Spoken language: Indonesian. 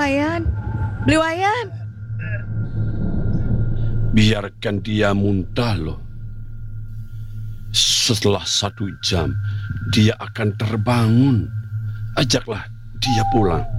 Wayan, beli Wayan. Biarkan dia muntah loh. Setelah 1 jam, dia akan terbangun. Ajaklah dia pulang.